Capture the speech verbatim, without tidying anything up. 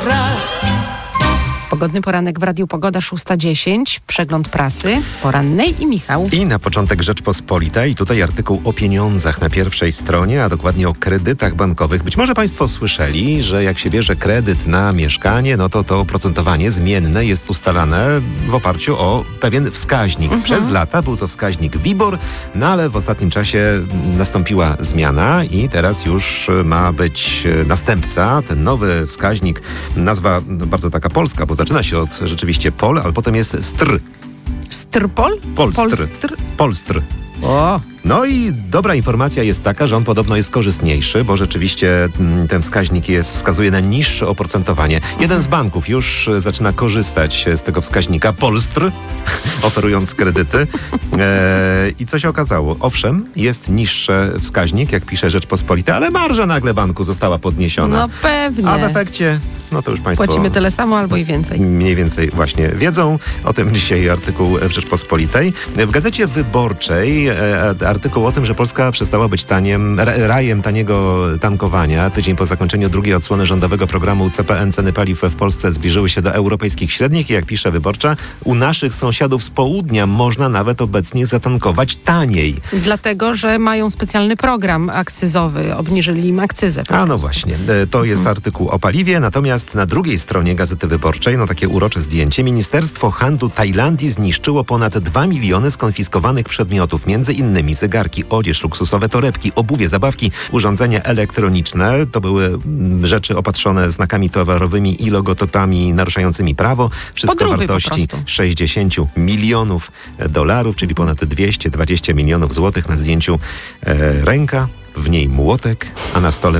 raz. Pogodny poranek w Radiu Pogoda, szósta dziesięć. Przegląd prasy porannej i Michał. I na początek Rzeczpospolita i tutaj artykuł o pieniądzach na pierwszej stronie, a dokładnie o kredytach bankowych. Być może Państwo słyszeli, że jak się bierze kredyt na mieszkanie, no to to oprocentowanie zmienne jest ustalane w oparciu o pewien wskaźnik. Mhm. Przez lata był to wskaźnik WIBOR, no ale w ostatnim czasie nastąpiła zmiana i teraz już ma być następca, ten nowy wskaźnik, nazwa bardzo taka polska, bo zaczyna się od rzeczywiście pol, ale potem jest str. Strpol? Polstr. Polstr? Polstr. O. No i dobra informacja jest taka, że on podobno jest korzystniejszy, bo rzeczywiście ten wskaźnik jest, wskazuje na niższe oprocentowanie. Jeden z banków już zaczyna korzystać z tego wskaźnika Polstr, oferując kredyty. E, I co się okazało? Owszem, jest niższy wskaźnik, jak pisze Rzeczpospolita, ale marża nagle banku została podniesiona. No pewnie. A w efekcie, no to już Państwo... Płacimy tyle samo albo i więcej. Mniej więcej właśnie wiedzą. O tym dzisiaj artykuł w Rzeczpospolitej. W Gazecie Wyborczej e, artykuł o tym, że Polska przestała być taniem, rajem taniego tankowania. Tydzień po zakończeniu drugiej odsłony rządowego programu C P N ceny paliw w Polsce zbliżyły się do europejskich średnich i jak pisze Wyborcza, u naszych sąsiadów z południa można nawet obecnie zatankować taniej. Dlatego, że mają specjalny program akcyzowy. Obniżyli im akcyzę. A no właśnie. To jest hmm. artykuł o paliwie. Natomiast na drugiej stronie Gazety Wyborczej, no takie urocze zdjęcie, Ministerstwo Handlu Tajlandii zniszczyło ponad dwa miliony skonfiskowanych przedmiotów, między innymi zegarki, odzież, luksusowe torebki, obuwie, zabawki, urządzenia elektroniczne. To były rzeczy opatrzone znakami towarowymi i logotypami naruszającymi prawo. Wszystko Podróby wartości sześćdziesiąt milionów dolarów, czyli ponad dwieście dwadzieścia milionów złotych. Na zdjęciu e, ręka, w niej młotek, a na stole